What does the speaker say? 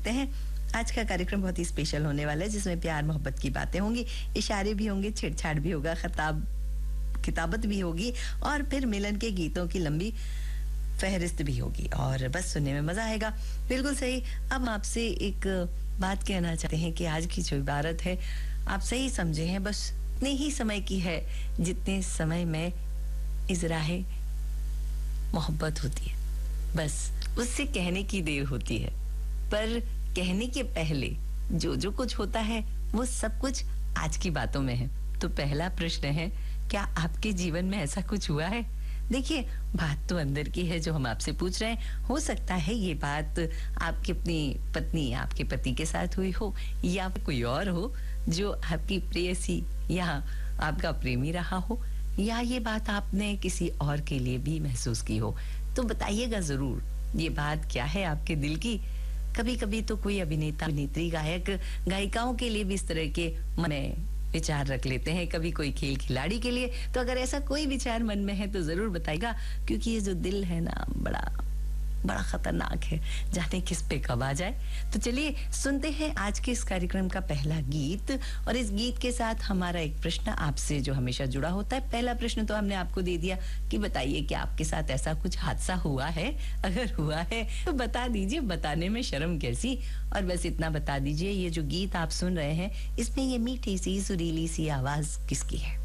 देखते हैं। आज का कार्यक्रम बहुत ही स्पेशल होने वाला है, जिसमें प्यार मोहब्बत की बातें होंगी, इशारे भी होंगे, छेड़छाड़ भी होगा, किताबत भी होगी और फिर मिलन के गीतों की लंबी फहरिस्त भी होगी और बस सुनने में मजा आएगा। बिल्कुल सही। अब आपसे एक बात कहना चाहते हैं कि आज की जो इबारत है आप सही समझे हैं, बस उतने ही समय की है जितने समय में इजराहे मोहब्बत होती है। बस उससे कहने की देर होती है, पर कहने के पहले जो जो कुछ होता है वो सब कुछ आज की बातों में है। तो पहला प्रश्न है, क्या आपके जीवन में ऐसा कुछ हुआ है? देखिए, बात तो अंदर की है जो हम आपसे पूछ रहे हैं। हो सकता है ये बात आपकी अपनी पत्नी, आपके पति के साथ हुई हो, या कोई और हो जो आपकी प्रेयसी या आपका प्रेमी रहा हो, या ये बात आपने किसी और के लिए भी महसूस की हो। तो बताइएगा जरूर, ये बात क्या है आपके दिल की। कभी कभी तो कोई अभिनेता, अभिनेत्री, गायक, गायिकाओं के लिए भी इस तरह के मन विचार रख लेते हैं, कभी कोई खेल खिलाड़ी के लिए। तो अगर ऐसा कोई विचार मन में है तो जरूर बताइएगा, क्योंकि ये जो दिल है ना, बड़ा बड़ा खतरनाक है, जाने किस पे कब आ जाए। तो चलिए सुनते हैं आज के इस कार्यक्रम का पहला गीत, और इस गीत के साथ हमारा एक प्रश्न आपसे जो हमेशा जुड़ा होता है। पहला प्रश्न तो हमने आपको दे दिया कि बताइए कि आपके साथ ऐसा कुछ हादसा हुआ है। अगर हुआ है तो बता दीजिए, बताने में शर्म कैसी। और बस इतना बता दीजिए, ये जो गीत आप सुन रहे हैं इसमें ये मीठी सी सुरीली सी आवाज किसकी है?